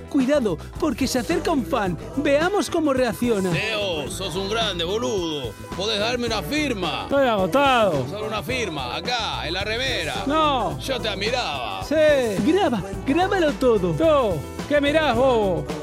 Cuidado, porque se acerca un fan. Veamos cómo reacciona. Leo, sos un grande, boludo. ¿Podés darme una firma? Estoy agotado. Solo una firma, acá, en la remera. No. Yo te admiraba. Sí. Grábalo todo. Tú, ¿qué mirás, bobo?